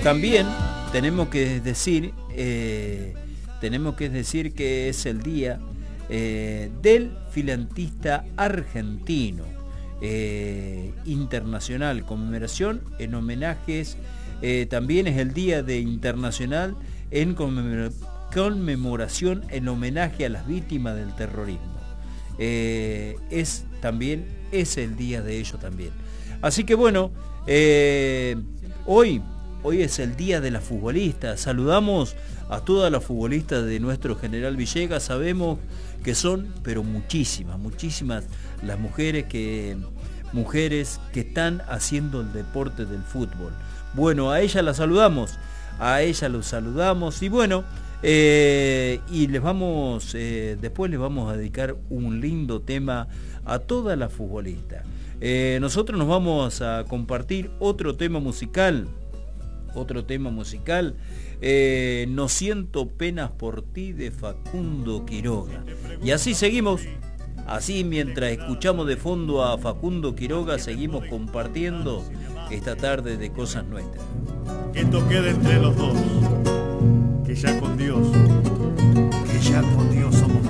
también tenemos que decir que es el día del filantista argentino internacional, conmemoración en homenajes, también es el día internacional en conmemoración en homenaje a las víctimas del terrorismo. Es el día de ellos también. Así que bueno, hoy es el día de las futbolistas. Saludamos a todas las futbolistas de nuestro General Villegas. Sabemos que son, pero muchísimas las mujeres que están haciendo el deporte del fútbol. Bueno, a ella los saludamos y bueno, y después les vamos a dedicar un lindo tema a todas las futbolistas. Nosotros nos vamos a compartir otro tema musical. No siento penas por ti, de Facundo Quiroga. Y así seguimos, mientras escuchamos de fondo a Facundo Quiroga, seguimos compartiendo esta tarde de Cosas Nuestras. Que esto quede entre los dos, que ya con Dios somos